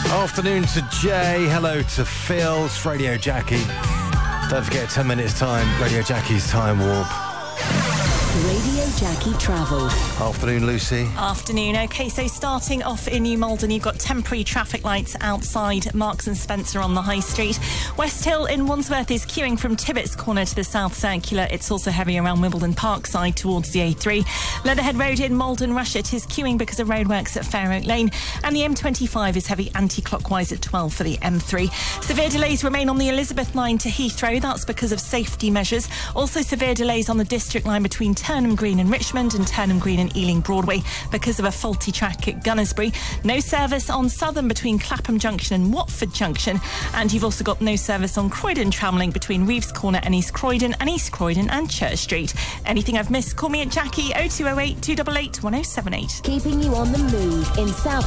Afternoon to Jay. Hello to Phil. It's Radio Jackie. Don't forget, 10 minutes time, Radio Jackie's Time Warp. Radio Jackie Travel. Afternoon, Lucy. Afternoon. OK, so starting off in New Malden, you've got temporary traffic lights outside Marks and Spencer on the High Street. West Hill in Wandsworth is queuing from Tibbetts Corner to the South Circular. It's also heavy around Wimbledon Parkside towards the A3. Leatherhead Road in Malden Rushet is queuing because of roadworks at Fair Oak Lane. And the M25 is heavy anti-clockwise at 12 for the M3. Severe delays remain on the Elizabeth line to Heathrow. That's because of safety measures. Also severe delays on the District line between Turnham Green and Richmond and Turnham Green and Ealing Broadway because of a faulty track at Gunnersbury. No service on Southern between Clapham Junction and Watford Junction. And you've also got no service on Croydon Tramlink between Reeves Corner and East Croydon and Church Street. Anything I've missed, call me at Jackie 0208 288 1078. Keeping you on the move in South